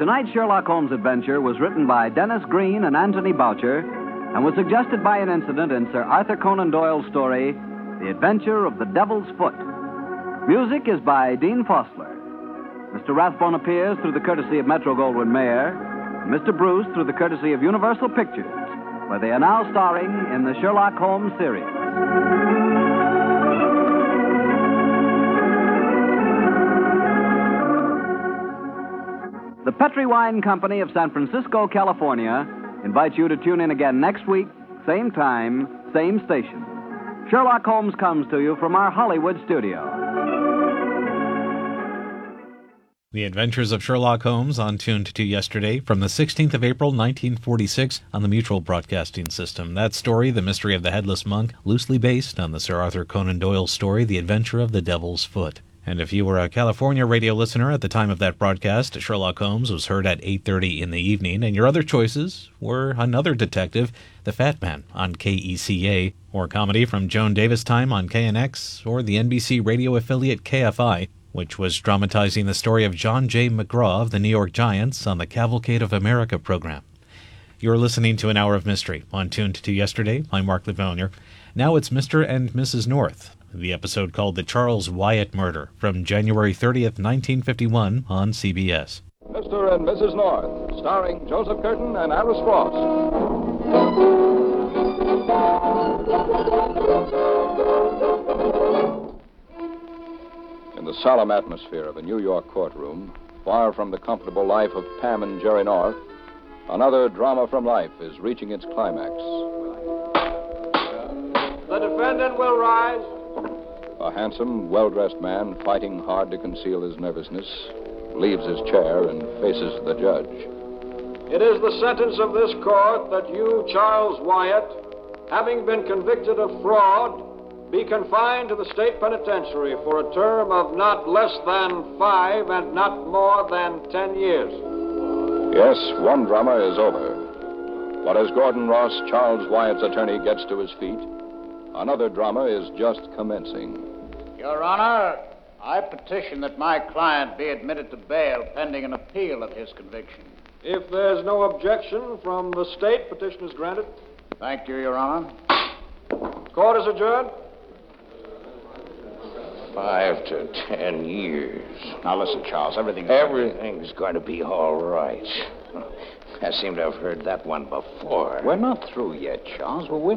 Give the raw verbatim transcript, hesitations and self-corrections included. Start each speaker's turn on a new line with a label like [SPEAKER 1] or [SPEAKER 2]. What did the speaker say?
[SPEAKER 1] Tonight's Sherlock Holmes adventure was written by Dennis Green and Anthony Boucher and was suggested by an incident in Sir Arthur Conan Doyle's story, The Adventure of the Devil's Foot. Music is by Dean Fosler. Mister Rathbone appears through the courtesy of Metro-Goldwyn-Mayer, and Mister Bruce through the courtesy of Universal Pictures, where they are now starring in the Sherlock Holmes series. The Petri Wine Company of San Francisco, California, invites you to tune in again next week, same time, same station. Sherlock Holmes comes to you from our Hollywood studio.
[SPEAKER 2] The Adventures of Sherlock Holmes on Tuned to Yesterday from the sixteenth of April, nineteen forty-six on the Mutual Broadcasting System. That story, The Mystery of the Headless Monk, loosely based on the Sir Arthur Conan Doyle story, The Adventure of the Devil's Foot. And if you were a California radio listener at the time of that broadcast, Sherlock Holmes was heard at eight thirty in the evening, and your other choices were Another Detective, The Fat Man on K E C A, or comedy from Joan Davis Time on K N X, or the N B C radio affiliate K F I, which was dramatizing the story of John J. McGraw of the New York Giants on the Cavalcade of America program. You're listening to An Hour of Mystery on Tuned to Yesterday. I'm Mark Livonia. Now it's Mister and Missus North, the episode called The Charles Wyatt Murder, from January thirtieth, nineteen fifty-one on C B S.
[SPEAKER 3] Mister and Missus North, starring Joseph Curtin and Alice Frost. In the solemn atmosphere of a New York courtroom, far from the comfortable life of Pam and Jerry North, another drama from life is reaching its climax.
[SPEAKER 4] The defendant will rise.
[SPEAKER 3] A handsome, well-dressed man, fighting hard to conceal his nervousness, leaves his chair and faces the judge.
[SPEAKER 4] It is the sentence of this court that you, Charles Wyatt, having been convicted of fraud, be confined to the state penitentiary for a term of not less than five and not more than ten years.
[SPEAKER 3] Yes, one drama is over. But as Gordon Ross, Charles Wyatt's attorney, gets to his feet, another drama is just commencing.
[SPEAKER 5] Your Honor, I petition that my client be admitted to bail pending an appeal of his conviction.
[SPEAKER 4] If there's no objection from the state, petition is granted.
[SPEAKER 5] Thank you, Your Honor.
[SPEAKER 4] Court is adjourned.
[SPEAKER 6] Five to ten years.
[SPEAKER 5] Now listen, Charles, everything...
[SPEAKER 6] Everything's going to be all right. I seem to have heard that one before.
[SPEAKER 5] We're not through yet, Charles. We're